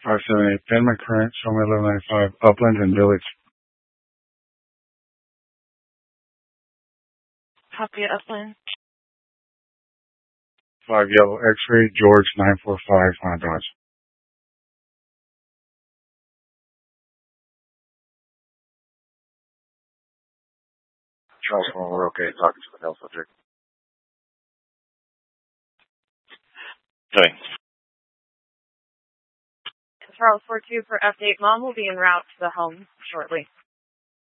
578 Penman Current, show me 1195, Upland and Village. Copy Upland. 5 Yellow X-Ray, George 945, on Dodge. Charles, we're okay talking to the health subject. Okay. Charles 42 for update. Mom will be en route to the home shortly.